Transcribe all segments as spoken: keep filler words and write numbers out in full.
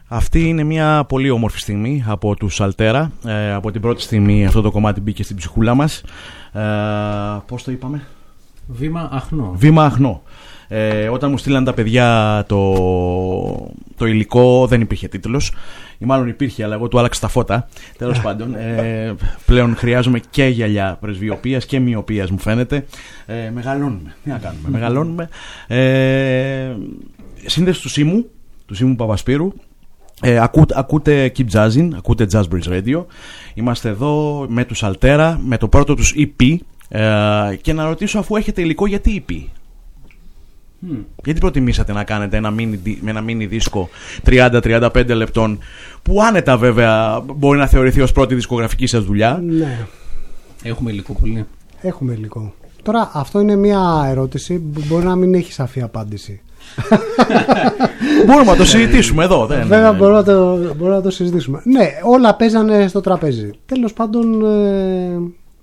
Αυτή είναι μια πολύ όμορφη στιγμή από τους Αλτέρα. Ε, από την πρώτη στιγμή αυτό το κομμάτι μπήκε στην ψυχούλα μας. Ε, πώς το είπαμε? Βήμα αχνό. Βήμα αχνό. Ε, όταν μου στείλαν τα παιδιά το, το υλικό δεν υπήρχε τίτλος. Ή μάλλον υπήρχε, αλλά εγώ του άλλαξα τα φώτα. Τέλος πάντων, ε, πλέον χρειάζομαι και γυαλιά πρεσβειοποίας και μοιοπίας, μου φαίνεται. Ε, μεγαλώνουμε. Τι να κάνουμε, μεγαλώνουμε. Ε, σύνδεση του Σίμου, του Σίμου Παπασπύρου. Ε, ακούτε, ακούτε Keep Jazzin', ακούτε Jazz Bridge Radio. Είμαστε εδώ με τους Αλτέρα, με το πρώτο τους ι πι. Ε, και να ρωτήσω, αφού έχετε υλικό, γιατί ι πι? Mm. Γιατί προτιμήσατε να κάνετε ένα mini, με ένα mini δίσκο τριάντα με τριάντα πέντε λεπτών, που άνετα βέβαια μπορεί να θεωρηθεί ως πρώτη δισκογραφική σας δουλειά? Ναι. Έχουμε υλικό πολύ. Έχουμε υλικό. Τώρα αυτό είναι μια ερώτηση που μπορεί να μην έχει σαφή απάντηση. Μπορούμε να το συζητήσουμε εδώ. Δεν... Βέβαια μπορούμε να το, μπορούμε να το συζητήσουμε. Ναι, όλα παίζανε στο τραπέζι. Τέλος πάντων, ε,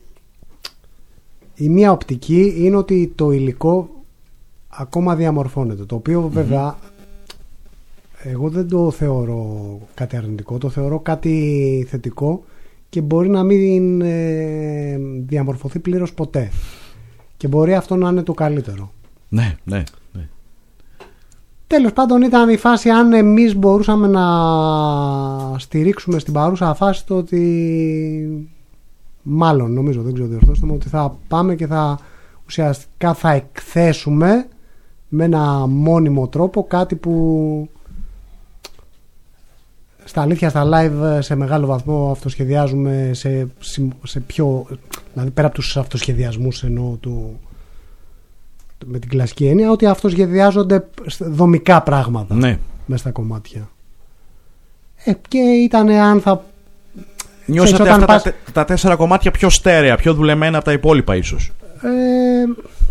η μία οπτική είναι ότι το υλικό ακόμα διαμορφώνεται. Το οποίο βέβαια mm-hmm. εγώ δεν το θεωρώ κάτι αρνητικό, το θεωρώ κάτι θετικό και μπορεί να μην ε, διαμορφωθεί πλήρως ποτέ. Και μπορεί αυτό να είναι το καλύτερο. Ναι, ναι, ναι. Τέλος πάντων ήταν η φάση, αν εμείς μπορούσαμε να στηρίξουμε στην παρούσα φάση το ότι μάλλον νομίζω, δεν ξέρω διορθώστε μου, ότι θα πάμε και θα ουσιαστικά θα εκθέσουμε με ένα μόνιμο τρόπο κάτι που στα αλήθεια στα live σε μεγάλο βαθμό αυτοσχεδιάζουμε σε, σε πιο, δηλαδή πέρα από τους αυτοσχεδιασμούς εννοώ του, με την κλασική έννοια, ότι αυτοσχεδιάζονται δομικά πράγματα, ναι, μέσα στα κομμάτια. Ε, και ήταν αν θα νιώσατε ξέρεις, αυτά πας... τα, τα τέσσερα κομμάτια πιο στέρεα, πιο δουλεμένα από τα υπόλοιπα ίσως? Ε,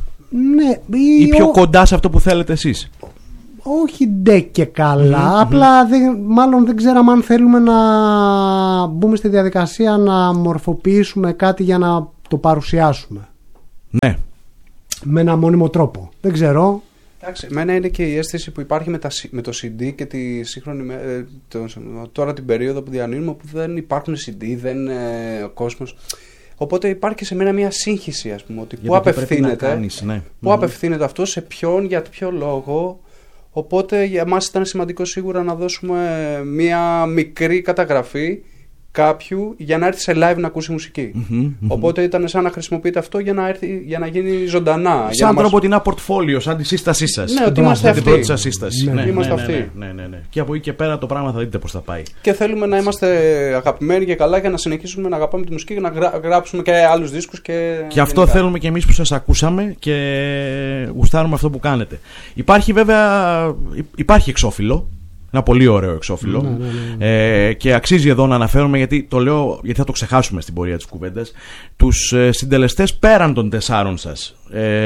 ναι, ή, ή πιο ο... κοντά σε αυτό που θέλετε εσείς? Όχι ντε και καλά, mm-hmm. απλά δεν, μάλλον δεν ξέραμε αν θέλουμε να μπούμε στη διαδικασία να μορφοποιήσουμε κάτι για να το παρουσιάσουμε. Ναι. Με ένα μόνιμο τρόπο. Δεν ξέρω. Εντάξει, εμένα είναι και η αίσθηση που υπάρχει με, τα, με το σι ντι και τη σύγχρονη, το, τώρα την περίοδο που διανύουμε, που δεν υπάρχουν σι ντι, δεν ε, ο κόσμος. Οπότε υπάρχει και σε μένα μια σύγχυση, ας πούμε, ότι πού απευθύνεται, κάνεις, ναι. πού απευθύνεται αυτό, σε ποιον, για ποιο λόγο. Οπότε για μας ήταν σημαντικό σίγουρα να δώσουμε μια μικρή καταγραφή κάποιου για να έρθει σε live να ακούσει μουσική. Mm-hmm, mm-hmm. Οπότε ήταν σαν να χρησιμοποιείτε αυτό για να, έρθει, για να γίνει ζωντανά. Σαν τρόπο μας... την πορτφόλιο, σαν τη σύστασή σας. Ναι, ότι είμαστε αυτοί. Την πρώτη σας σύσταση. Ναι, ναι, είμαστε ναι, αυτοί. Ναι, ναι, ναι, ναι. Και από εκεί και πέρα το πράγμα θα δείτε πώς θα πάει. Και θέλουμε να είμαστε αγαπημένοι και καλά για να συνεχίσουμε να αγαπάμε τη μουσική και να γρά... γράψουμε και άλλους δίσκους. Και, και αυτό γενικά θέλουμε και εμείς που σας ακούσαμε και γουστάρουμε αυτό που κάνετε. Υπάρχει βέβαια, υπάρχει εξώφυλλο. Ένα πολύ ωραίο εξώφυλλο. Ναι, ναι, ναι. Ε, και αξίζει εδώ να αναφέρουμε, γιατί το λέω, γιατί θα το ξεχάσουμε στην πορεία της κουβέντας, τους ε, συντελεστές πέραν των τεσσάρων σας.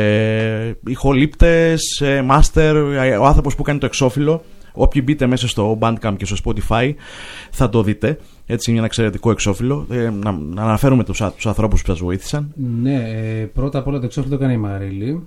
Ε, ηχολήπτες, ε, master, ο άνθρωπος που κάνει το εξώφυλλο. Όποιοι μπείτε μέσα στο Bandcamp και στο Spotify θα το δείτε. Έτσι είναι ένα εξαιρετικό εξώφυλλο. Ε, να, να αναφέρουμε τους, τους ανθρώπους που σας βοήθησαν. Ναι, ε, πρώτα απ' όλα το εξώφυλλο το έκανε η Μαρίλη,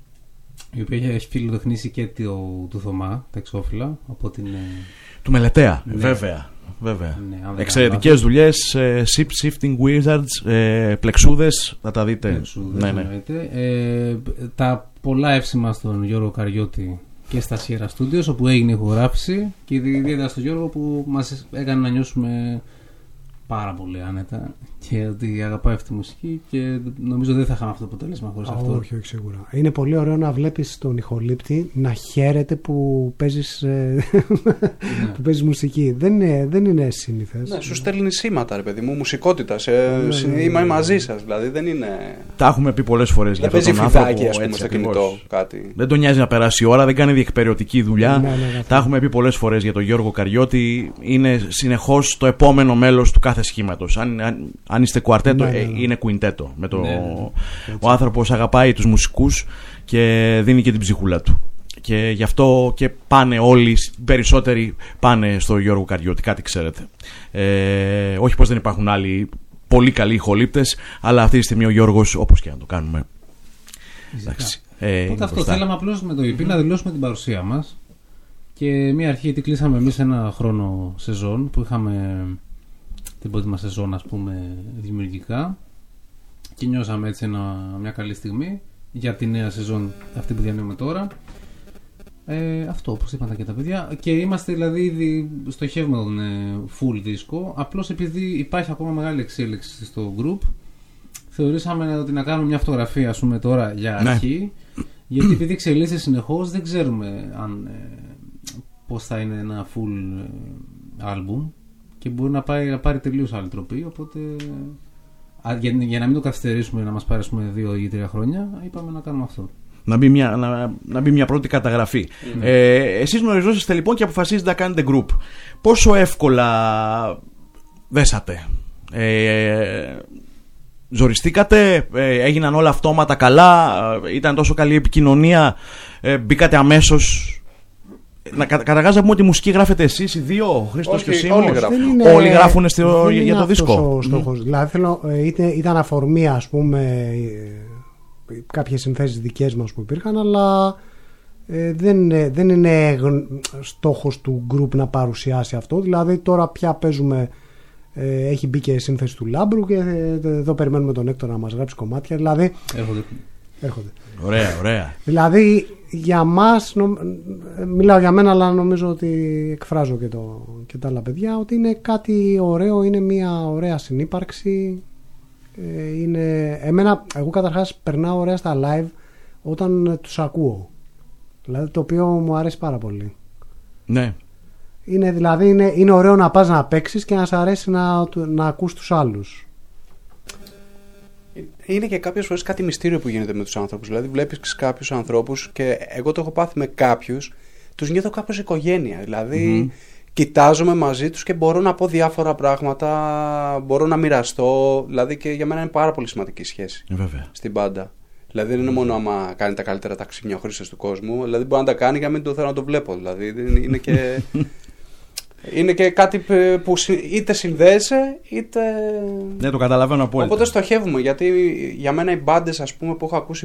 η οποία έχει φιλοτεχνήσει και του, του Θωμά τα εξώφυλλα από την, του Μελετέα, ναι. βέβαια, βέβαια. Ναι, εξαιρετικές δουλειές, ε, shifting wizards, ε, πλεξούδες, θα τα δείτε. Πλεξούδες, ναι, ναι. Ε, τα πολλά εύσημα στον Γιώργο Καριώτη και στα Sierra Studios, όπου έγινε η ηχογράφηση, και ιδιαίτερα στον Γιώργο που μας έκανε να νιώσουμε πάρα πολύ άνετα και ότι αγαπάει αυτή τη μουσική, και νομίζω δεν θα είχαμε αυτό το αποτέλεσμα χωρίς αυτό. Όχι, όχι, σίγουρα. Είναι πολύ ωραίο να βλέπεις τον ηχολήπτη να χαίρεται που παίζεις, ναι. που παίζεις μουσική. Δεν είναι, δεν είναι σύνηθες. Ναι, σου στέλνει σήματα, ρε παιδί μου, μουσικότητα. Σε, ναι, σε, ναι, είμαι ναι. μαζί σας, δηλαδή δεν είναι. Τα έχουμε πει πολλές φορές για αυτόν τον άνθρωπο. Ας πούμε, στο κινητό, κάτι. Δεν τον νοιάζει να περάσει η ώρα, δεν κάνει διεκπεριωτική δουλειά. Ναι, ναι, ναι, τα έχουμε πει πολλές φορές για τον Γιώργο Καριώτη. Είναι συνεχώς το επόμενο μέλος του κάθε σχήματος. Αν, αν, αν είστε κουαρτέτο, ναι, ναι, ναι. είναι κουιντέτο. Με το, ναι, ναι. Ο άνθρωπος αγαπάει τους μουσικούς και δίνει και την ψυχούλα του. Και γι' αυτό και πάνε όλοι, περισσότεροι πάνε στο Γιώργο Καριώτη, κάτι ξέρετε. Ε, όχι πως δεν υπάρχουν άλλοι πολύ καλοί ηχολήπτες, αλλά αυτή τη στιγμή ο Γιώργος, όπως και να το κάνουμε. Εντάξει, ε, Οπότε αυτό μπροστά. Θέλαμε απλώς με το ι πι mm-hmm. να δηλώσουμε την παρουσία μας Και μια αρχή, γιατί κλείσαμε εμείς ένα χρόνο σεζόν που είχαμε την πρώτη μας σεζόν, ας πούμε, δημιουργικά, και νιώσαμε έτσι ένα, μια καλή στιγμή για τη νέα σεζόν αυτή που διανύουμε τώρα. Ε, αυτό, όπως είπαν και τα παιδιά. Και είμαστε δηλαδή ήδη στοχεύουμε τον ε, full δίσκο. Απλώς επειδή υπάρχει ακόμα μεγάλη εξέλιξη στο group, θεωρήσαμε ότι να κάνουμε μια φωτογραφία, ας πούμε, τώρα για αρχή. Ναι. Γιατί επειδή εξελίσσεται συνεχώς, δεν ξέρουμε αν, ε, πώς θα είναι ένα full ε, album, και μπορεί να, πάει, να πάρει τελείως άλλη τροπή. Οπότε α, για, για να μην το καθυστερήσουμε, να μας πάρει δύο ή τρία χρόνια, είπαμε να κάνουμε αυτό. Να μπει μια, να, να μπει μια πρώτη καταγραφή. Mm. Ε, εσείς γνωριζόσαστε λοιπόν και αποφασίζετε να κάνετε group. Πόσο εύκολα δέσατε? Ε, ζοριστήκατε? Ε, έγιναν όλα αυτόματα καλά? Ε, ήταν τόσο καλή επικοινωνία? Ε, μπήκατε αμέσως? Να, κα, καταρχάς να πούμε ότι η μουσική γράφετε εσείς οι δύο, ο Χρήστος και ο Σίμος? Όλοι, όλοι γράφουν στο, για το δίσκο. Ο στόχος. Mm. Δηλαδή θέλω, ε, ήταν, ήταν αφορμή, ας πούμε, κάποιες συνθέσεις δικές μας που υπήρχαν, αλλά ε, δεν, δεν είναι στόχος του group να παρουσιάσει αυτό. Δηλαδή τώρα πια παίζουμε, ε, έχει μπει και σύνθεση του Λάμπρου και ε, εδώ περιμένουμε τον Έκτορα να μας γράψει κομμάτια. Δηλαδή, έρχονται. έρχονται. Ωραία, ωραία. Δηλαδή για μας, νο, μιλάω για μένα, αλλά νομίζω ότι εκφράζω και, το, και τα άλλα παιδιά, ότι είναι κάτι ωραίο, είναι μια ωραία συνύπαρξη. Είναι, εμένα, εγώ καταρχάς περνάω ωραία στα live όταν τους ακούω, δηλαδή το οποίο μου αρέσει πάρα πολύ. Ναι. Είναι, δηλαδή είναι, είναι ωραίο να πας να παίξεις και να σ' αρέσει να, να ακούς τους άλλους. Είναι και κάποιες φορές κάτι μυστήριο που γίνεται με τους άνθρωπους. Δηλαδή βλέπεις κάποιους ανθρώπους, και εγώ το έχω πάθει με κάποιους, τους νιώθω κάπως οικογένεια. Δηλαδή mm-hmm. κοιτάζομαι μαζί τους και μπορώ να πω διάφορα πράγματα, μπορώ να μοιραστώ. Δηλαδή και για μένα είναι πάρα πολύ σημαντική σχέση Βέβαια. στην μπάντα. Δηλαδή δεν είναι μόνο άμα κάνει τα καλύτερα ταξίμια ο Χρήστος του κόσμου. Δηλαδή μπορεί να τα κάνει για να μην το θέλω να το βλέπω. Δηλαδή είναι και, είναι και κάτι που είτε συνδέεσαι είτε. Ναι, το καταλαβαίνω απόλυτα. Οπότε στοχεύουμε. Γιατί για μένα οι μπάντες, ας πούμε, που έχω ακούσει